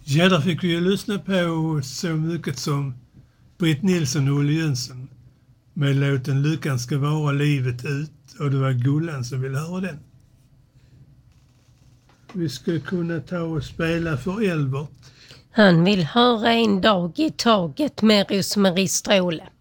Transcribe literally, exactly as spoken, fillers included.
Ja, där fick vi ju lyssna på så mycket som Britt Nilsson och Olle Jönsson med låten Lyckan ska vara livet ut, och det var Gullan som ville höra den. Vi skulle kunna ta och spela för Elbert. Han vill höra En dag i taget med Rosmarie Stråle.